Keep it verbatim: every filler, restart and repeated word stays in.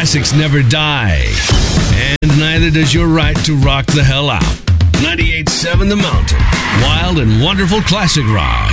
classics never die. And neither does your right to rock the hell out. ninety-eight point seven The Mountain. Wild and wonderful classic rock.